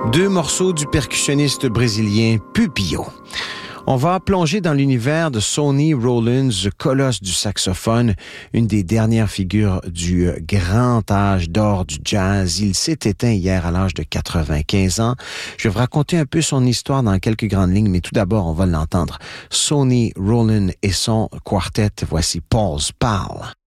Deux morceaux du percussionniste brésilien Pupillo. On va plonger dans l'univers de Sonny Rollins, colosse du saxophone, une des dernières figures du grand âge d'or du jazz. Il s'est éteint hier à l'âge de 95 ans. Je vais vous raconter un peu son histoire dans quelques grandes lignes, mais tout d'abord, on va l'entendre. Sonny Rollins et son quartet, voici Paul's Pal.